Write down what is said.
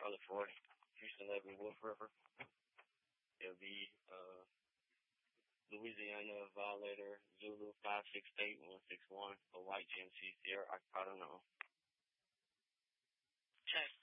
Charlotte 40, Houston 11, Wolf River. It'll be Louisiana Violator Zulu 568161 for White GMC Sierra Occidental. Check.